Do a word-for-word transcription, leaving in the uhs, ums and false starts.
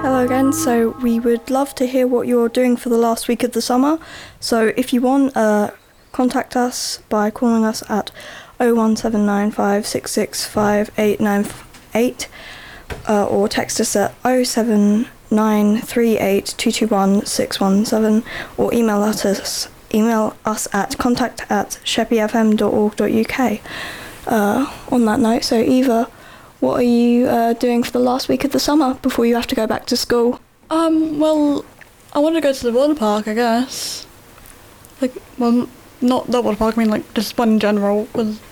Hello again. So we would love to hear what you're doing for the last week of the summer. So if you want, uh, contact us by calling us at oh one seven nine five six six five eight nine eight uh, or text us at oh seven nine three eight two two one six one seven or email us email us at contact at sheppey f m dot org dot u k. Uh, on that note, so Eva, what are you uh, doing for the last week of the summer before you have to go back to school? Um, well, I want to go to the water park, I guess. Like, well, not the water park, I mean, like, just one in general, with